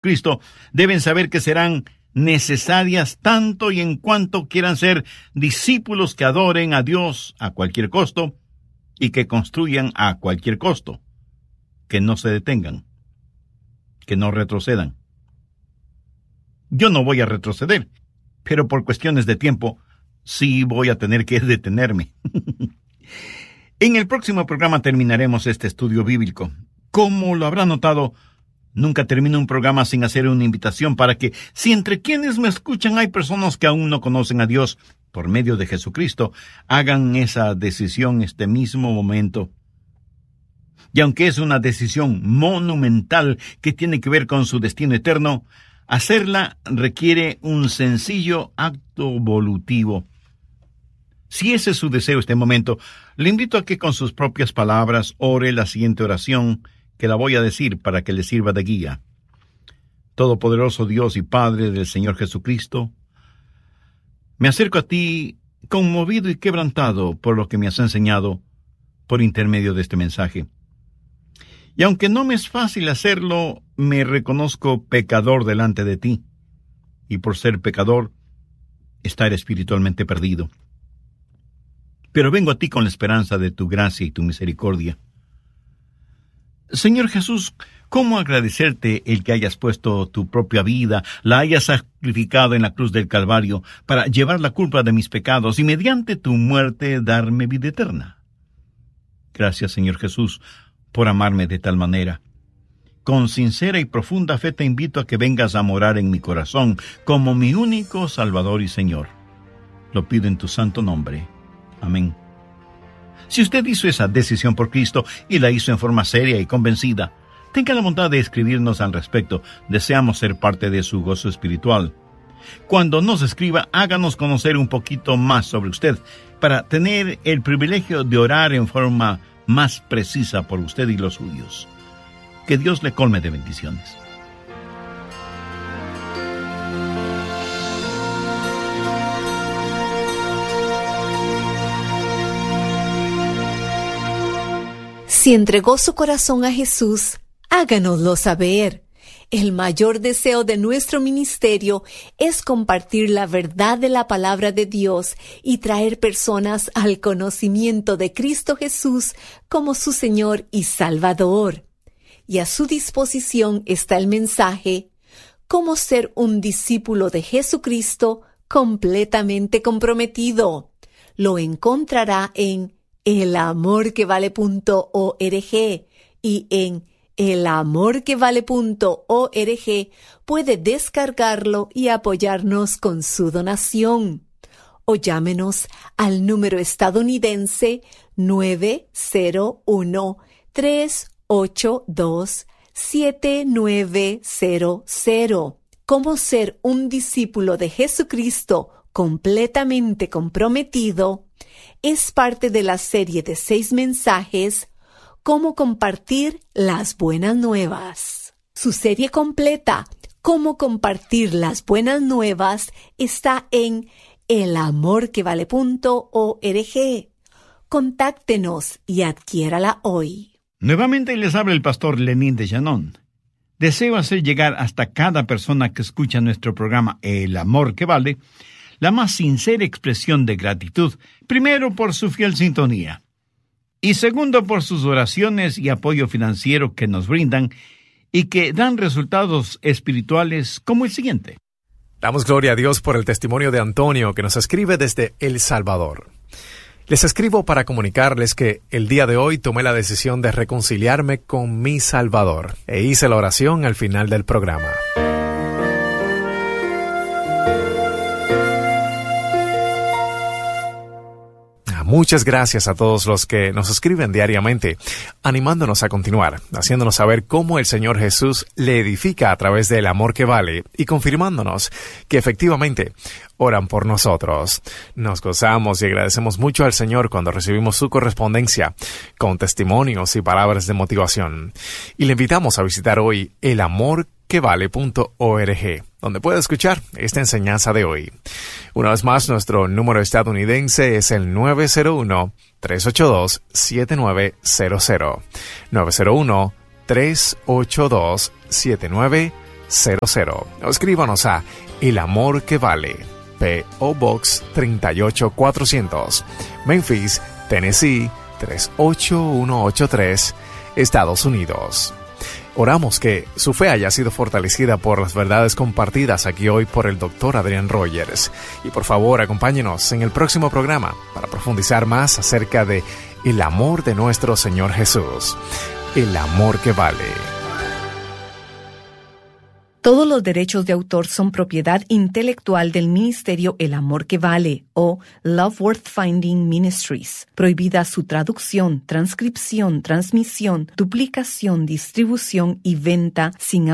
Cristo deben saber que serán necesarias tanto y en cuanto quieran ser discípulos que adoren a Dios a cualquier costo y que construyan a cualquier costo, que no se detengan, que no retrocedan. Yo no voy a retroceder, pero por cuestiones de tiempo sí voy a tener que detenerme. En el próximo programa terminaremos este estudio bíblico. Como lo habrá notado, nunca termino un programa sin hacer una invitación para que, si entre quienes me escuchan hay personas que aún no conocen a Dios por medio de Jesucristo, hagan esa decisión este mismo momento. Y aunque es una decisión monumental que tiene que ver con su destino eterno, hacerla requiere un sencillo acto volutivo. Si ese es su deseo este momento, le invito a que con sus propias palabras ore la siguiente oración, que la voy a decir para que le sirva de guía. Todopoderoso Dios y Padre del Señor Jesucristo, me acerco a ti conmovido y quebrantado por lo que me has enseñado por intermedio de este mensaje. Y aunque no me es fácil hacerlo, me reconozco pecador delante de ti. Y por ser pecador, estar espiritualmente perdido. Pero vengo a ti con la esperanza de tu gracia y tu misericordia. Señor Jesús, ¿cómo agradecerte el que hayas puesto tu propia vida, la hayas sacrificado en la cruz del Calvario para llevar la culpa de mis pecados y mediante tu muerte darme vida eterna? Gracias, Señor Jesús, por amarme de tal manera. Con sincera y profunda fe te invito a que vengas a morar en mi corazón como mi único Salvador y Señor. Lo pido en tu santo nombre. Amén. Si usted hizo esa decisión por Cristo y la hizo en forma seria y convencida, tenga la bondad de escribirnos al respecto. Deseamos ser parte de su gozo espiritual. Cuando nos escriba, háganos conocer un poquito más sobre usted para tener el privilegio de orar en forma más precisa por usted y los suyos. Que Dios le colme de bendiciones. Si entregó su corazón a Jesús, háganoslo saber. El mayor deseo de nuestro ministerio es compartir la verdad de la palabra de Dios y traer personas al conocimiento de Cristo Jesús como su Señor y Salvador. Y a su disposición está el mensaje, cómo ser un discípulo de Jesucristo completamente comprometido. Lo encontrará en elamorquevale.org y en elamorquevale.org puede descargarlo y apoyarnos con su donación. O llámenos al número estadounidense 901-382-7900. Cómo ser un discípulo de Jesucristo completamente comprometido es parte de la serie de 6 mensajes Cómo compartir las buenas nuevas. Su serie completa, Cómo compartir las buenas nuevas, está en elamorquevale.org. Contáctenos y adquiérala hoy. Nuevamente les habla el pastor Lenín de Llanón. Deseo hacer llegar hasta cada persona que escucha nuestro programa El Amor que Vale la más sincera expresión de gratitud, primero por su fiel sintonía, y segundo por sus oraciones y apoyo financiero que nos brindan y que dan resultados espirituales como el siguiente. Damos gloria a Dios por el testimonio de Antonio, que nos escribe desde El Salvador. Les escribo para comunicarles que el día de hoy tomé la decisión de reconciliarme con mi Salvador e hice la oración al final del programa. Muchas gracias a todos los que nos escriben diariamente, animándonos a continuar, haciéndonos saber cómo el Señor Jesús le edifica a través del amor que vale y confirmándonos que efectivamente oran por nosotros. Nos gozamos y agradecemos mucho al Señor cuando recibimos su correspondencia con testimonios y palabras de motivación. Y le invitamos a visitar hoy elamorquevale.org, donde puede escuchar esta enseñanza de hoy. Una vez más, nuestro número estadounidense es el 901-382-7900. 901-382-7900. o escríbanos a El Amor que Vale, P.O. Box 38400, Memphis, Tennessee 38183, Estados Unidos. Oramos que su fe haya sido fortalecida por las verdades compartidas aquí hoy por el Dr. Adrian Rogers. Y por favor, acompáñenos en el próximo programa para profundizar más acerca de el amor de nuestro Señor Jesús, el amor que vale. Todos los derechos de autor son propiedad intelectual del ministerio El Amor que Vale o Love Worth Finding Ministries. Prohibida su traducción, transcripción, transmisión, duplicación, distribución y venta sin